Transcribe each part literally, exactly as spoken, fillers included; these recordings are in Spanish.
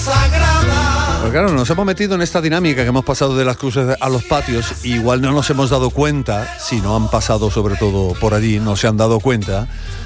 sagrada. Pues claro, nos hemos metido en esta dinámica que hemos pasado de las cruces a los patios. Igual no nos hemos dado cuenta, si no han pasado sobre todo por allí, no se han dado cuenta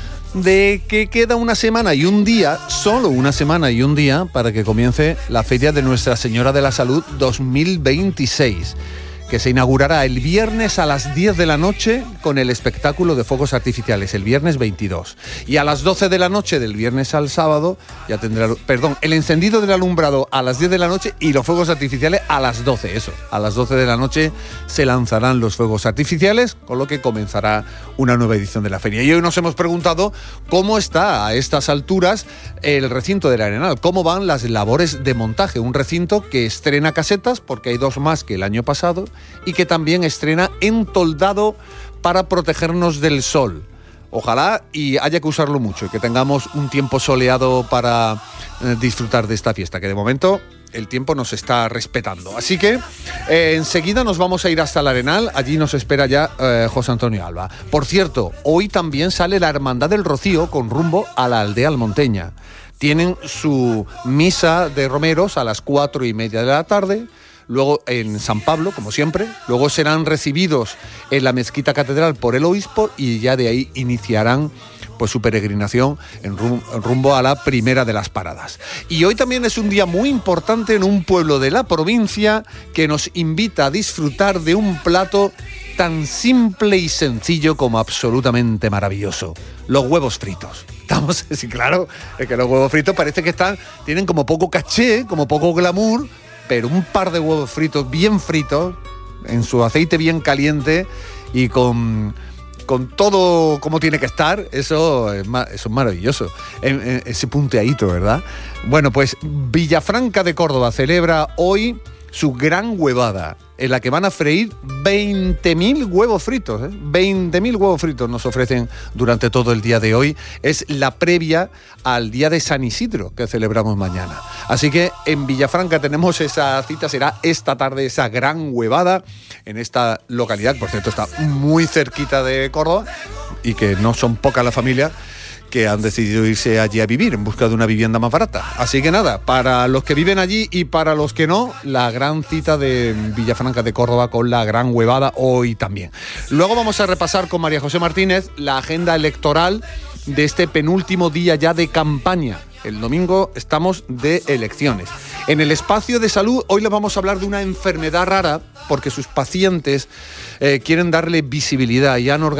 de que queda una semana y un día, solo una semana y un día, para que comience la Feria de Nuestra Señora de la Salud dos mil veintiséis, que se inaugurará el viernes a las diez de la noche con el espectáculo de fuegos artificiales, el viernes veintidós. Y a las doce de la noche del viernes al sábado ya tendrá, perdón, el encendido del alumbrado a las diez de la noche y los fuegos artificiales a las doce, eso. A las doce de la noche se lanzarán los fuegos artificiales, con lo que comenzará una nueva edición de la feria. Y hoy nos hemos preguntado cómo está a estas alturas el recinto del Arenal, cómo van las labores de montaje. Un recinto que estrena casetas, porque hay dos más que el año pasado, y que también estrena entoldado para protegernos del sol. Ojalá y haya que usarlo mucho y que tengamos un tiempo soleado para eh, disfrutar de esta fiesta, que de momento el tiempo nos está respetando. Así que eh, enseguida nos vamos a ir hasta el Arenal. Allí nos espera ya eh, José Antonio Alba. Por cierto, hoy también sale la Hermandad del Rocío con rumbo a la aldea almonteña. Tienen su misa de romeros a las cuatro y media de la tarde. Luego en San Pablo, como siempre, luego serán recibidos en la mezquita catedral por el obispo y ya de ahí iniciarán pues su peregrinación en rumbo a la primera de las paradas. Y hoy también es un día muy importante en un pueblo de la provincia que nos invita a disfrutar de un plato tan simple y sencillo como absolutamente maravilloso: los huevos fritos. Estamos, sí, claro, es que los huevos fritos parece que están, tienen como poco caché, como poco glamour, pero un par de huevos fritos, bien fritos, en su aceite bien caliente y con, con todo como tiene que estar, eso es, eso es maravilloso. Ese punteadito, ¿verdad? Bueno, pues Villafranca de Córdoba celebra hoy su gran huevada, en la que van a freír veinte mil huevos fritos. ¿eh? veinte mil huevos fritos nos ofrecen durante todo el día de hoy. Es la previa al día de San Isidro, que celebramos mañana. Así que en Villafranca tenemos esa cita, será esta tarde esa gran huevada en esta localidad. Por cierto, está muy cerquita de Córdoba y que no son pocas las familias que han decidido irse allí a vivir en busca de una vivienda más barata. Así que nada, para los que viven allí y para los que no, la gran cita de Villafranca de Córdoba con la gran huevada hoy también. Luego vamos a repasar con María José Martínez la agenda electoral de este penúltimo día ya de campaña. El domingo estamos de elecciones. En el espacio de salud hoy les vamos a hablar de una enfermedad rara porque sus pacientes eh, quieren darle visibilidad y han organizado